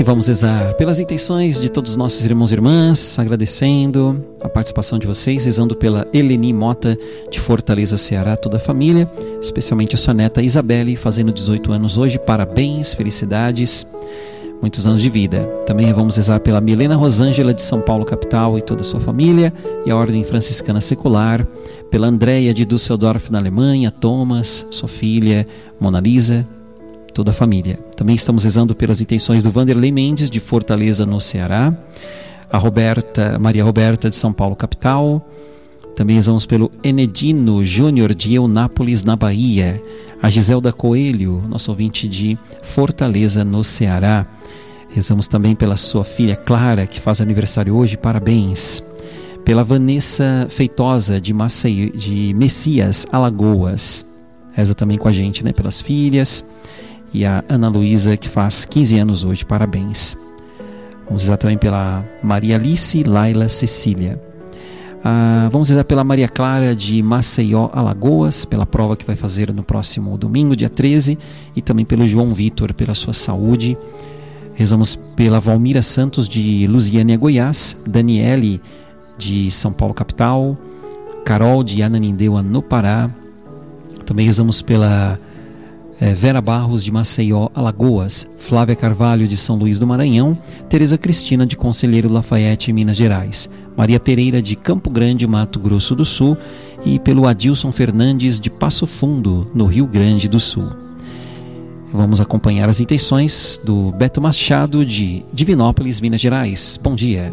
E vamos rezar pelas intenções de todos os nossos irmãos e irmãs, agradecendo a participação de vocês, rezando pela Eleni Mota de Fortaleza, Ceará, toda a família, especialmente a sua neta Isabelle, fazendo 18 anos hoje. Parabéns, felicidades, muitos anos de vida. Também vamos rezar pela Milena Rosângela de São Paulo, capital, e toda a sua família, e a Ordem Franciscana Secular, pela Andréia de Düsseldorf, na Alemanha, Thomas, sua filha, Mona Lisa, toda a família. Também estamos rezando pelas intenções do Vanderlei Mendes de Fortaleza, no Ceará, a Maria Roberta de São Paulo, capital. Também rezamos pelo Enedino Júnior de Eunápolis, na Bahia, a Giselda Coelho, nosso ouvinte de Fortaleza, no Ceará. Rezamos também pela sua filha Clara, que faz aniversário hoje, parabéns. Pela Vanessa Feitosa de Messias, Alagoas, reza também com a gente, né, pelas filhas. E a Ana Luísa, que faz 15 anos hoje, parabéns. Vamos rezar também pela Maria Alice Laila Cecília. Vamos rezar pela Maria Clara de Maceió, Alagoas, pela prova que vai fazer no próximo domingo, dia 13, e também pelo João Vitor, pela sua saúde. Rezamos pela Valmira Santos de Lusiânia, Goiás, Daniele de São Paulo, capital, Carol de Ananindeua, no Pará. Também rezamos pela Vera Barros de Maceió, Alagoas, Flávia Carvalho de São Luís do Maranhão, Tereza Cristina de Conselheiro Lafayette, Minas Gerais, Maria Pereira de Campo Grande, Mato Grosso do Sul, e pelo Adilson Fernandes de Passo Fundo, no Rio Grande do Sul. Vamos acompanhar as intenções do Beto Machado de Divinópolis, Minas Gerais. Bom dia.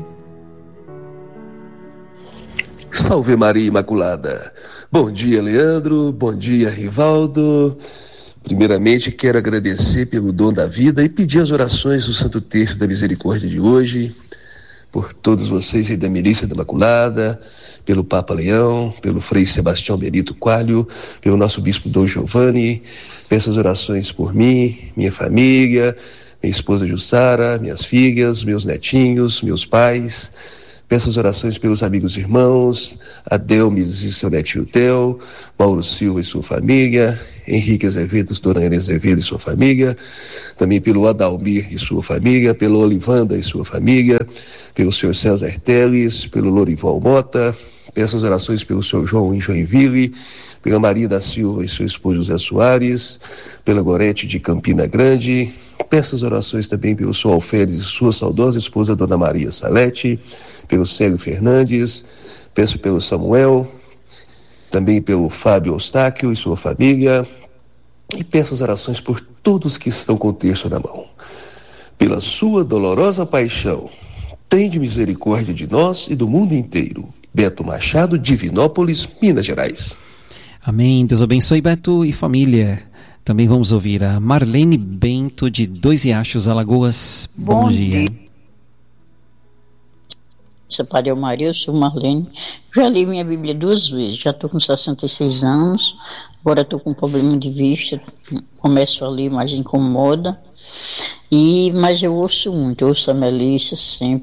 Salve Maria Imaculada. Bom dia, Leandro. Bom dia, Rivaldo. Primeiramente, quero agradecer pelo dom da vida e pedir as orações do Santo Terço da Misericórdia de hoje, por todos vocês aí da Milícia da Imaculada, pelo Papa Leão, pelo Frei Sebastião Benito Coelho, pelo nosso Bispo Dom Giovanni. Peço as orações por mim, minha família, minha esposa Jussara, minhas filhas, meus netinhos, meus pais. Peço as orações pelos amigos e irmãos, Adelmes e seu netinho Theo, Mauro Silva e sua família, Henrique Azevedo, Dona Ana Azevedo e sua família, também pelo Adalmir e sua família, pelo Olivanda e sua família, pelo senhor César Teles, pelo Lorival Mota. Peço as orações pelo senhor João em Joinville, pela Maria da Silva e seu esposo José Soares, pela Gorete de Campina Grande. Peço as orações também pelo senhor Alferes e sua saudosa esposa Dona Maria Salete, pelo Célio Fernandes, peço pelo Samuel, também pelo Fábio Eustáquio e sua família, e peço as orações por todos que estão com o terço na mão. Pela sua dolorosa paixão, tende misericórdia de nós e do mundo inteiro. Beto Machado, Divinópolis, Minas Gerais. Amém. Deus abençoe, Beto e família. Também vamos ouvir a Marlene Bento de Dois Riachos, Alagoas. Bom dia. Maria Maria, eu sou Marlene. Já li minha Bíblia 2 vezes, já estou com 66 anos, agora estou com problema de vista, começo a ler, mas incomoda. Mas eu ouço muito, ouço a Melissa sempre.